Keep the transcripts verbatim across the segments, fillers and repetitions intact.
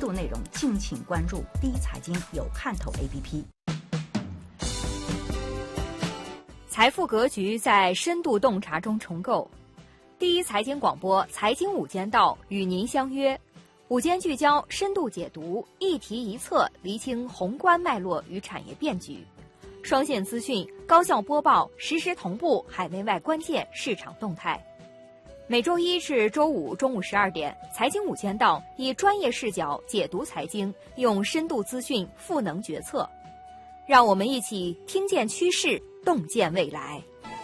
注内容，敬请关注第一财经有看头 A P P。 财富格局在深度洞察中重构。第一财经广播财经午间道与您相约，午间聚焦，深度解读，一题一策，厘清宏观脉络与产业变局。双线资讯，高效播报，实时同步海内外关键市场动态。每周一至周五中午十二点，财经午间道以专业视角解读财经，用深度资讯赋能决策。让我们一起听见趋势，洞见未来。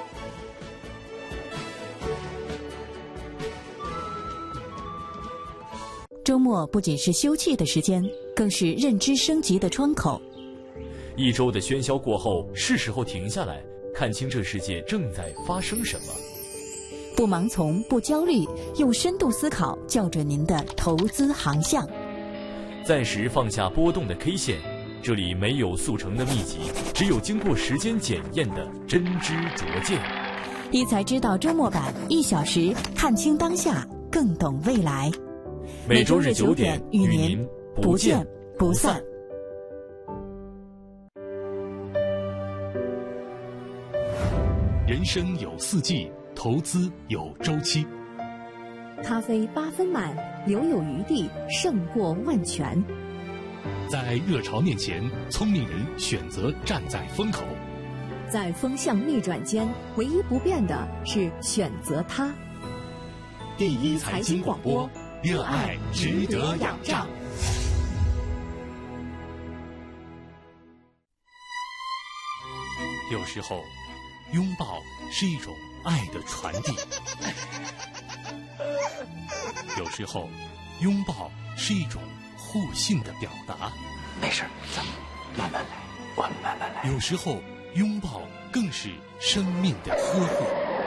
周末不仅是休憩的时间，更是认知升级的窗口。 一周的喧嚣过后，是时候停下来，看清这世界正在发生什么。 不盲从，不焦虑，用深度思考校准您的投资航向。 暂时放下波动的 K 线，这里没有速成的秘籍，只有经过时间检验的真知灼见。 一财知道周末版，一小时看清当下，更懂未来。 每周日九点与您不见不散。 人生有四季，投资有周期。 咖啡八分满，留有余地，胜过万全。 在热潮面前，聪明人选择站在风口。 在风向逆转间，唯一不变的是选择它。 第一财经广播，热爱值得仰仗。有时候，拥抱是一种爱的传递；有时候，拥抱是一种互信的表达。 没事，咱们慢慢来，我们慢慢来。 有时候，拥抱更是生命的呵护。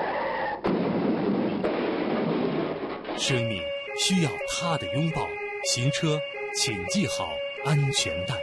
生命需要他的拥抱，行车请系好安全带。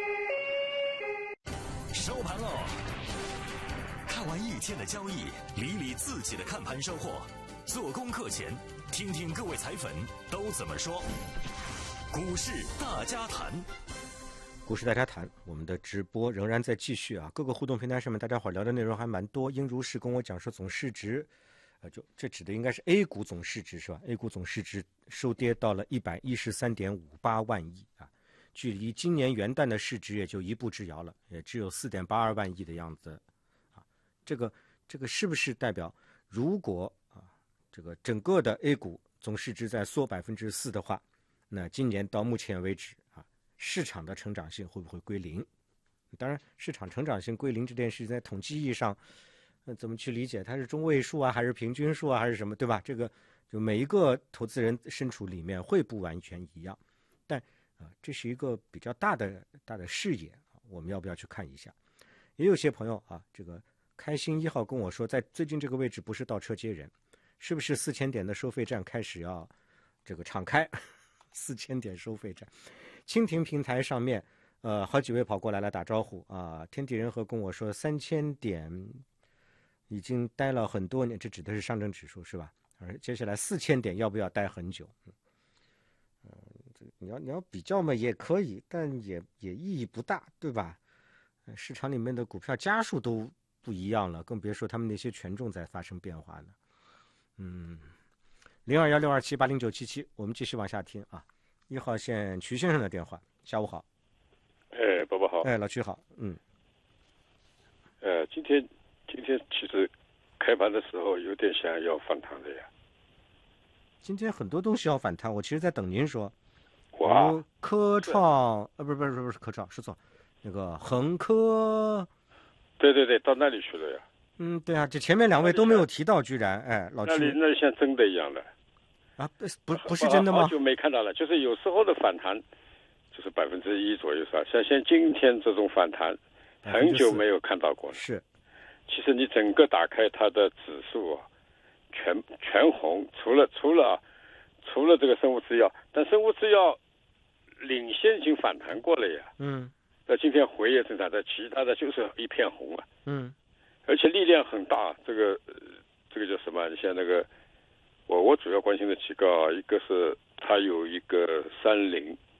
收盘喽！看完一天的交易，理理自己的看盘收获。做功课前，听听各位财粉都怎么说。股市大家谈。 股市大家谈，我们的直播仍然在继续啊！各个互动平台上面，大家伙聊的内容还蛮多。英如是跟我讲说，总市值，呃，就这指的应该是 A 股总市值是吧 ？A 股总市值收跌到了一百一十三点五八万亿啊，距离今年元旦的市值也就一步之遥了，也只有四点八二万亿的样子啊。这个这个是不是代表，如果啊这个整个的 A 股总市值在缩百分之四的话，那今年到目前为止啊，市场的成长性会不会归零？当然，市场成长性归零这件事在统计意义上，呃，怎么去理解？它是中位数啊，还是平均数啊，还是什么，对吧？这个就每一个投资人身处里面会不完全一样，但啊、呃，这是一个比较大的大的视野啊，我们要不要去看一下？也有些朋友啊，这个开心一号跟我说，在最近这个位置不是倒车接人，是不是四千点的收费站开始要这个敞开？四千点收费站，蜻蜓平台上面，呃，好几位跑过来了打招呼啊。天地人和跟我说，三千点已经待了很多年，这指的是上证指数是吧？而接下来四千点要不要待很久？嗯，呃、你要你要比较嘛也可以，但也也意义不大，对吧？市场里面的股票家数都不一样了，更别说他们那些权重在发生变化呢。嗯。零二幺六二七八零九七七，我们继续往下听啊。一号线曲先生的电话，下午好。 哎，伯伯好。 哎，老曲好。嗯。 呃，今天今天其实开盘的时候有点想要反弹的呀。 今天很多东西要反弹，我其实在等您说。 哇。 科创，呃，不是不是不是科创，说错，那个恒科。 对对对，到那里去了呀。 嗯，对啊，这前面两位都没有提到，居然，哎，老曲。 那里那里像真的一样的。 啊，不不不是真的吗？ 好久没看到了，就是有时候的反弹，就是百分之一左右是吧？像像今天这种反弹，很久没有看到过了。 是， 其实你整个打开它的指数啊，全全红，除了除了除了这个生物制药，但生物制药领先已经反弹过了呀。 嗯。 那今天回也正常，但其他的就是一片红啊。 嗯。 而且力量很大，这个这个叫什么？像那个。我我主要关心的几个啊，一个是它有一个三零，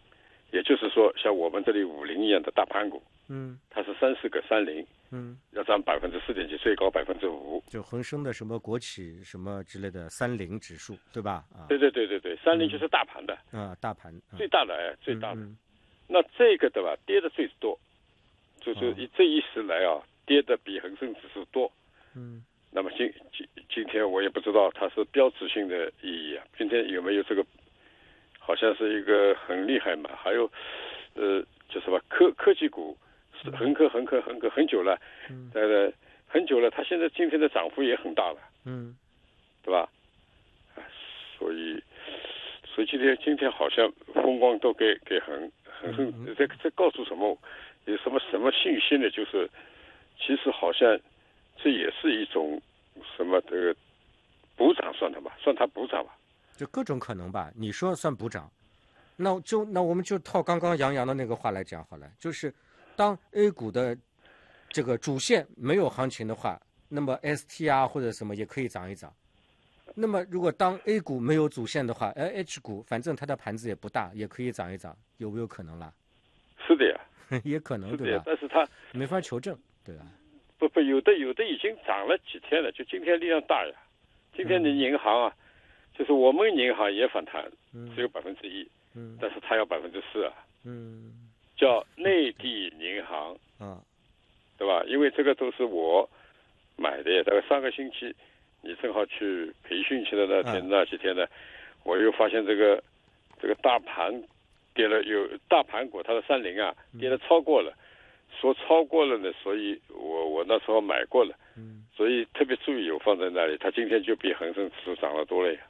也就是说，像我们这里五零一样的大盘股， 嗯， 它是三四个三零， 嗯， 要涨百分之四点几，最高百分之五。 就恒生的什么国企什么之类的三零指数，对吧？啊， 对对对对对，三零就是大盘的， 啊，大盘、嗯、 最大的哎，最大的。 嗯嗯、 那这个对吧，跌的最多，就是哦、 这一时来啊，跌的比恒生指数多。 嗯。 那么今今今天我也不知道它是标志性的意义啊，今天有没有这个？好像是一个很厉害嘛，还有，呃，叫什么科科技股，是横科横科横科很久了， 嗯， 呃，很久了，它现在今天的涨幅也很大了， 嗯， 对吧？所以，所以今天今天好像风光都给给恒恒生，这这告诉什么？有什么什么信息呢？就是其实好像这也是一种什么这个补涨算它吧，算它补涨吧。 就各种可能吧，你说算补涨，那就那我们就套刚刚杨洋的那个话来讲好了，就是当 A 股的这个主线没有行情的话，那么 S T 啊或者什么也可以涨一涨。那么如果当 A 股没有主线的话，哎 H 股反正它的盘子也不大，也可以涨一涨，有没有可能啦？ 是的呀， 也可能对吧？ 但是它没法求证，对吧？ 不不，有的有的已经涨了几天了，就今天力量大呀。今天的银行啊。嗯，就是我们银行也反弹，只有百分之一，嗯，但是它要百分之四啊，嗯，叫内地银行，啊，对吧？因为这个都是我买的，大概上个星期你正好去培训去的那天、嗯、那几天呢，我又发现这个这个大盘跌了，有大盘股它的三零啊跌了超过了，说超过了呢，所以我我那时候买过了，嗯，所以特别注意我放在那里，它今天就比恒生指数涨了多了呀。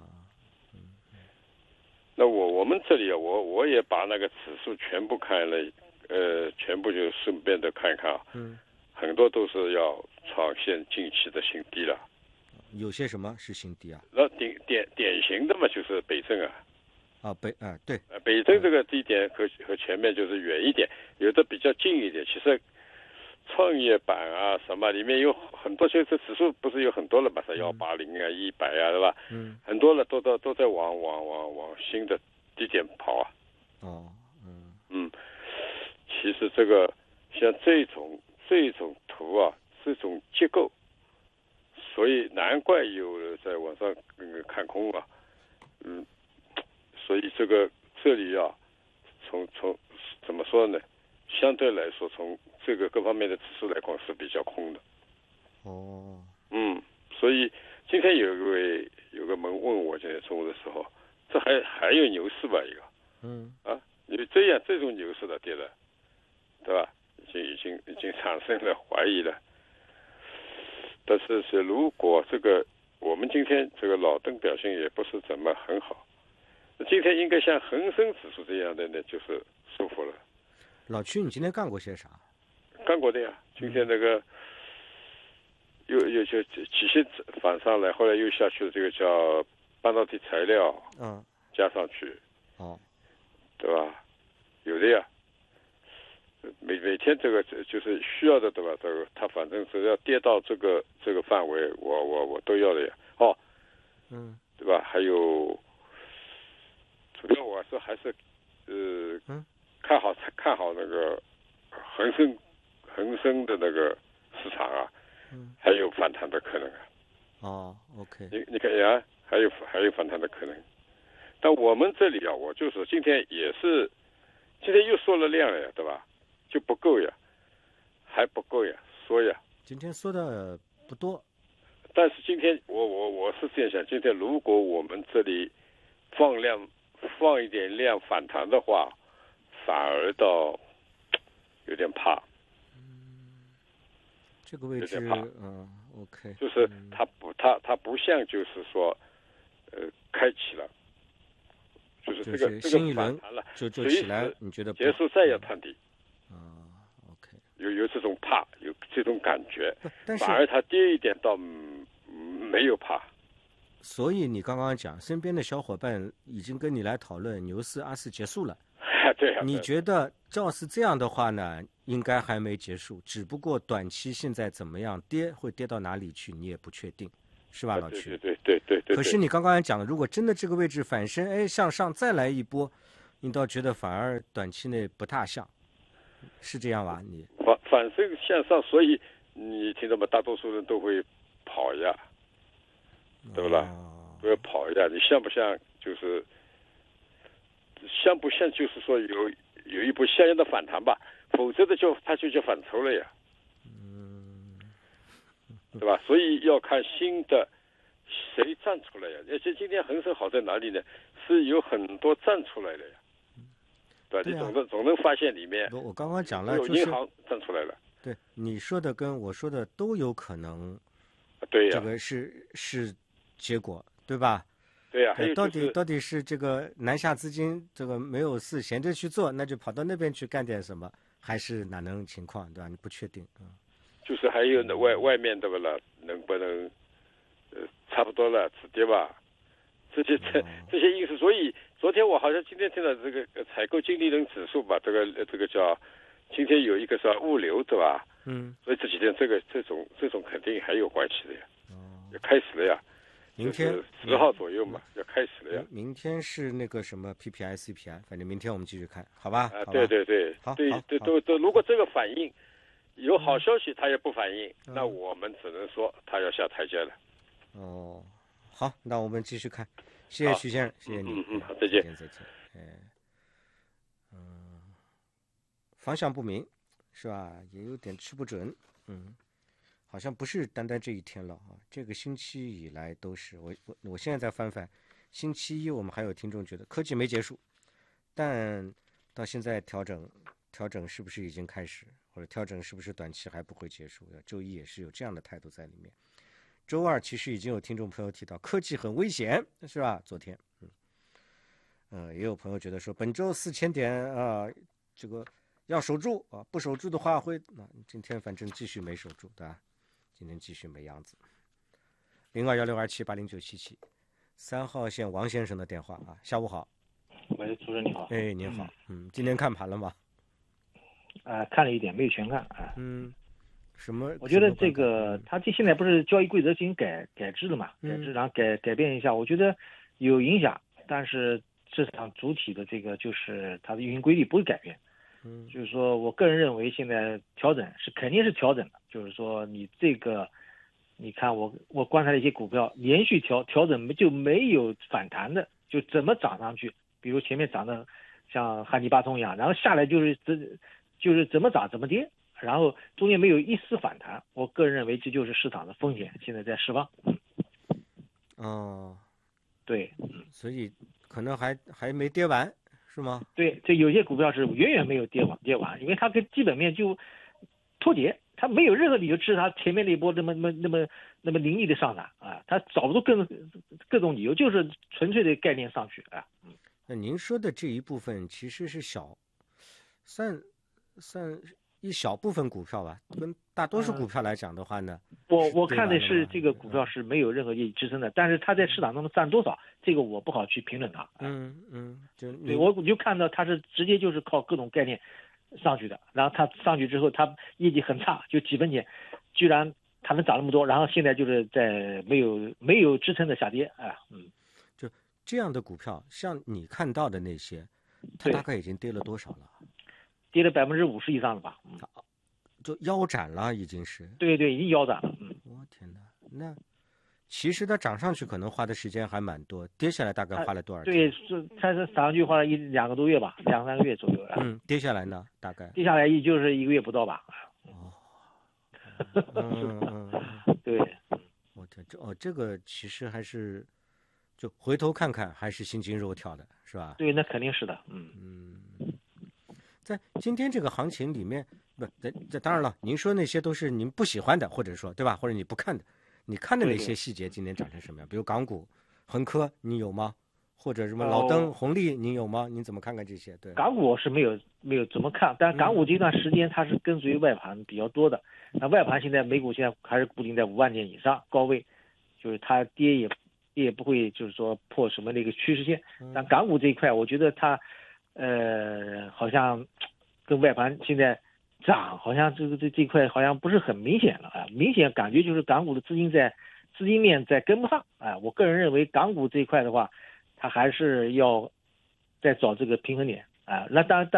那我我们这里啊，我我也把那个指数全部看了，呃，全部就顺便的看一看啊，嗯，很多都是要创现近期的新低了。 有些什么是新低啊？ 那典典典型的嘛，就是北证啊， 啊北啊对， 北证这个低点和和前面就是远一点，有的比较近一点。其实创业板啊什么里面有很多，就是指数不是有很多了吧？是幺八零啊、一百啊，对吧？嗯，很多了都都都在往往往往新的低点跑啊。 哦，嗯嗯，其实这个像这种这种图啊，这种结构，所以难怪有人在网上嗯看空啊。嗯，所以这个这里啊，从从怎么说呢？相对来说，从这个各方面的指数来看是比较空的。 哦， 嗯，所以今天有一位有个门问我，今天中午的时候，这还还有牛市吧？一个， 嗯， 啊，你这样这种牛市的跌了，对吧？已经已经已经产生了怀疑了。但是是如果这个我们今天这个老邓表现也不是怎么很好，今天应该像恒生指数这样的呢，就是舒服了。 老曲，你今天干过些啥？ 干过的呀。今天那个、嗯、又又就几些反上来，后来又下去了，这个叫半导体材料， 嗯， 加上去， 哦， 对吧？有的呀。每每天这个就是需要的，对吧？这个它反正只要跌到这个这个范围，我我我都要的呀。哦， 嗯， 对吧？还有，主要我是还是呃， 嗯。 看好看好那个恒生恒生的那个市场啊，嗯，还有反弹的可能啊。 哦 ，OK。 你你看呀，还有还有反弹的可能。但我们这里啊，我就是今天也是，今天又缩了量了呀，对吧？就不够呀，还不够呀，缩呀。 今天缩的不多， 但是今天我我我是这样想，今天如果我们这里放量放一点量反弹的话。反而倒有点怕， 嗯，这个位置，嗯 ，OK， 就是它不，它它不像就是说，呃，开启了，就是这个这个反弹了， 就就起来，你觉得结束再要探底， 啊 ，OK， 有有这种怕，有这种感觉， 但是反而它跌一点倒没有怕。 所以你刚刚讲，身边的小伙伴已经跟你来讨论牛市、阿四结束了。 对啊， 你觉得照是这样的话呢，应该还没结束，只不过短期现在怎么样跌，会跌到哪里去，你也不确定，是吧，老曲？ 对对对对对。 可是你刚刚讲的，如果真的这个位置反身，哎，向上再来一波， 你倒觉得反而短期内不大像，是这样吧？你反反身向上，所以你听到吗？大多数人都会跑呀，对不啦？ 哦、 都要跑呀，你像不像？就是像不像？就是说有有一波像样的反弹吧，否则的就它就叫反抽了呀， 嗯， 对吧？所以要看新的谁站出来呀？而且今天恒生好在哪里呢？是有很多站出来的呀。对， 对啊、 你总能总能发现里面。 我刚刚讲了， 有银行站出来了。 对，你说的跟我说的都有可能。 对呀。 这个是是结果，对吧？ 对呀。还有、就是、 到底到底是这个南下资金这个没有事闲着去做，那就跑到那边去干点什么，还是哪能情况，对吧？你不确定啊。 就是还有那外外面对不啦？能不能呃差不多了止跌吧？这些这这些因素，所以昨天我好像今天听到这个采购经理人指数吧，这个这个叫今天有一个是物流，对吧？ 嗯。 所以这几天这个这种这种肯定还有关系的呀。哦。要开始了呀。 明天十号左右嘛，要开始了呀。 明天是那个什么 P P I C P I， 反正明天我们继续看，好吧？ 啊，对对对， 好， 对对都都，如果这个反应有好消息，他也不反应，嗯、那我们只能说他要下台阶了。 哦。好，那我们继续看，谢谢徐先生，谢谢你， 嗯嗯，好，再见， 再见，哎，嗯，方向不明，是吧？也有点吃不准，嗯，好像不是单单这一天了啊，这个星期以来都是，我我我现在在翻翻，星期一我们还有听众觉得科技没结束，但到现在调整调整是不是已经开始，或者调整是不是短期还不会结束？周一也是有这样的态度在里面。周二其实已经有听众朋友提到科技很危险，是吧？昨天，嗯，呃，也有朋友觉得说本周四千点啊、呃，这个要守住啊，不守住的话会，那、啊、今天反正继续没守住，对吧？今天继续没样子。零二幺六二七八零九七七，三号线王先生的电话啊，下午好。 喂，主任你好。 哎，您好，嗯，嗯今天看盘了吗？ 啊、呃，看了一点，没有全看啊。 嗯。什么？ 我觉得这个他这现在不是交易规则进行改改制了嘛？改制，然后改改变一下，我觉得有影响，但是市场主体的这个就是它的运行规律不会改变。 嗯， 就是说我个人认为现在调整是肯定是调整的，就是说你这个，你看我我观察了一些股票连续调调整就没有反弹的，就怎么涨上去，比如前面涨的像汉尼巴通一样，然后下来就是这就是怎么涨怎么跌。然后中间没有一丝反弹，我个人认为这就是市场的风险，现在在释放。 哦， 对， 所以可能还还没跌完，是吗？ 对，这有些股票是远远没有跌完跌完，因为它跟基本面就脱节，它没有任何理由支持它前面那一波那么那么那么那么凌厉的上涨啊，它找不出各种各种理由，就是纯粹的概念上去啊。 那您说的这一部分其实是小，算算。一小部分股票吧，跟大多数股票来讲的话呢， 嗯、我我看的是这个股票是没有任何业绩支撑的，但是它在市场当中占多少，这个我不好去评论它。 嗯嗯，就对我我就看到它是直接就是靠各种概念上去的，然后它上去之后，它业绩很差，就几分钱，居然它能涨那么多，然后现在就是在没有没有支撑的下跌啊，嗯， 就这样的股票，像你看到的那些，它大概已经跌了多少了？ 跌了百分之五十以上了吧？嗯， 就腰斩了，已经是。 对对，已经腰斩了。嗯， 我天哪，那其实它涨上去可能花的时间还蛮多，跌下来大概花了多少天？ 对，是它是涨上去花了一两个多月吧，两三个月左右。 嗯，跌下来呢，大概跌下来也就是一个月不到吧。 哦，嗯嗯， 对， 我天，这哦，这个其实还是就回头看看，还是心惊肉跳的，是吧？ 对，那肯定是的。嗯嗯。在今天这个行情里面，不，这这当然了，您说那些都是您不喜欢的，或者说对吧？或者你不看的，你看的那些细节，今天涨成什么样？比如港股、恒科，你有吗？或者什么老登、红利，您有吗？您怎么看看这些？对， 港股我是没有没有怎么看，但港股这段时间它是跟随外盘比较多的。那外盘现在美股现在还是固定在五万点以上高位，就是它跌也跌也不会就是说破什么那个趋势线。但港股这一块，我觉得它。呃，好像跟外盘现在涨，好像这个这这块好像不是很明显了啊，明显感觉就是港股的资金在资金面在跟不上啊。我个人认为港股这一块的话，它还是要在找这个平衡点啊。那当然。